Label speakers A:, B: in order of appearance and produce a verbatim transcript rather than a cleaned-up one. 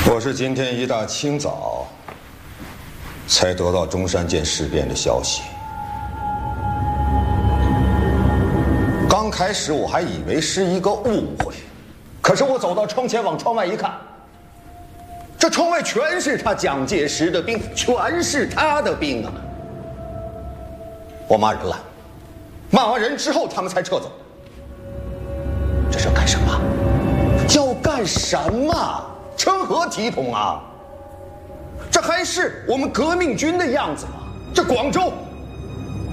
A: 我是今天一大清早才得到中山舰事变的消息。刚开始我还以为是一个误会，可是我走到窗前往窗外一看，这窗外全是他蒋介石的兵，全是他的兵啊！我骂人了，骂完人之后他们才撤走。这是要干什么？要干什么？成何体统啊！这还是我们革命军的样子吗？这广州